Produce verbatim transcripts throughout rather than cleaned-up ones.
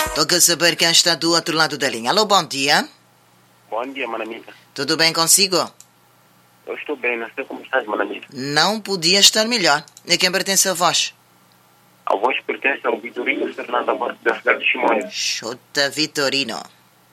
Toca saber quem está do outro lado da linha. Alô, bom dia. Bom dia, Manamita. Tudo bem consigo? Eu estou bem, não sei como estás, Manamita. Não podia estar melhor. A quem pertence a voz? A voz pertence ao Vitorino Fernando Aborto da cidade de Chimoio. Chuta, Vitorino.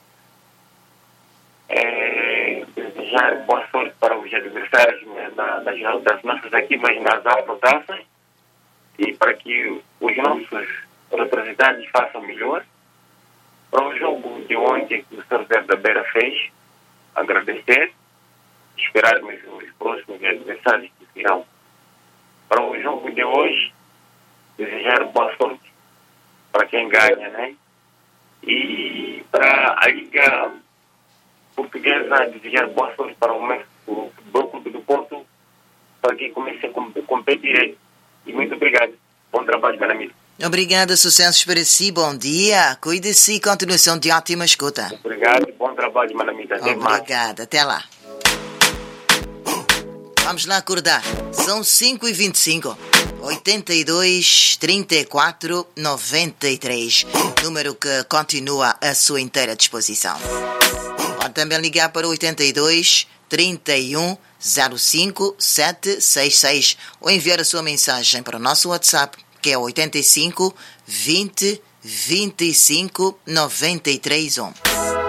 É, desejar boa sorte para os adversários, né, da, das, das nossas equipas nas afrotaças e para que os nossos representantes façam melhor. Para o jogo de ontem que o Sorver da Beira fez, agradecer, esperarmos os próximos adversários que virão. Para o jogo de hoje, desejar boa sorte para quem ganha, né? E para a Liga Portuguesa, desejar boa sorte para o México, o Futebol Clube do Porto, para que comece a competir. E muito obrigado. Bom trabalho, Manamita. Obrigada, sucessos para si. Bom dia. Cuide-se e continuação de ótima escuta. Obrigado e bom trabalho, Manamita. Até mais. Obrigada. Até lá. Vamos lá acordar. São cinco e vinte e cinco. oitenta e dois, trinta e quatro, noventa e três. Número que continua à sua inteira disposição. Pode também ligar para o oitenta e dois, trinta e um, zero cinco, sete seis seis ou enviar a sua mensagem para o nosso WhatsApp, que é oitenta e cinco, vinte, vinte e cinco, noventa e três um.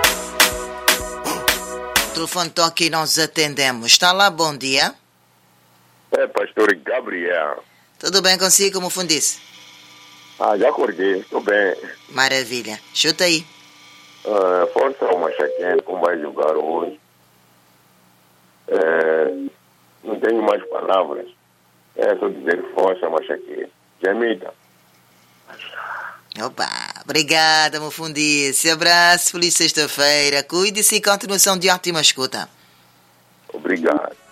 O telefone toca e nós atendemos. Está lá, bom dia. É, pastor Gabriel. Tudo bem consigo, como fundisse? Ah, já acordei, estou bem. Maravilha. Chuta aí. Uh, força ao Machaquense, como vai jogar hoje. É, não tenho mais palavras. É só dizer força, Machaquense. Gemida. Opa, obrigada, Mufundice. Abraço, feliz sexta-feira. Cuide-se e continuação de ótima escuta. Obrigado.